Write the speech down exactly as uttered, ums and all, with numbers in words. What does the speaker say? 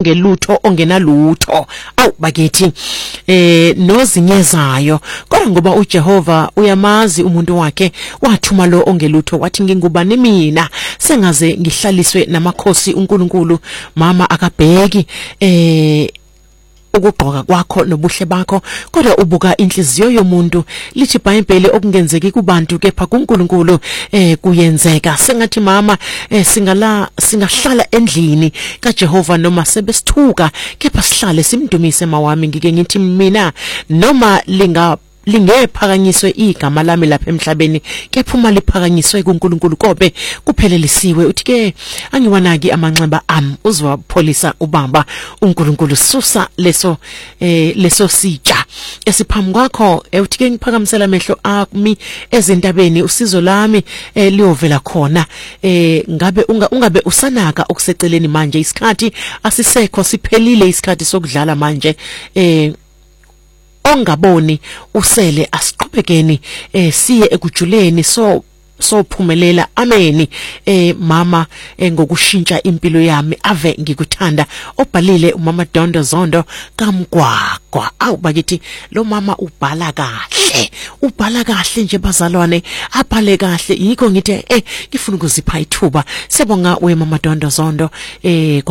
ongelutho ongenalutho awu bakithi eh nozinyezayo kodwa ngoba uJehova uyamazi umuntu wakhe wathuma lo ongelutho wathi ngingubani mina sengaze ngihlaliswe namakhosi uNkulunkulu mama akabheki eh ukugqoka kwakho nobuhle bakho kodwa ubuka inhliziyo yomuntu lithi iBhayibheli okungenzeki kubantu kepha kuNkulunkulu eh kuyenzeka sengathi mama eh singala singahlala endlini kaJehova noma sebesithuka kepha sihlale simdumise mawami ngike ngithi mina noma linga lingephakanyiswe igama lami lapha emhlabeni kepha uma liphakanyiswe kuNkulunkulu kobe kuphelelisiwe uthi ke angiwanaki amanxeba ami uzwapholisa ubamba uNkulunkulu susa leso eh leso sitsha esiphambi kwakho uthi ke ngiphakamisela amehlo ami ezintabeni usizo lami eh liyovela khona eh ngabe ungabe usanaka okuseceleni manje isikhathi asisekho siphelile isikhathi sokudlala manje eh ongaboni usele asiqhubekeni eh siye ekujuleni so sophumelela ameni eh mama eh, ngokushintsha impilo yami ave ngikuthanda obhalile umama Dondo Zondo kaMgwagwa awu bakithi lo mama ubhala kahle ubhala kahle nje bazalwane abhale kahle yikho ngithi eh ngifuna ukuzipha ithuba sibonga we mama Dondo Zondo eh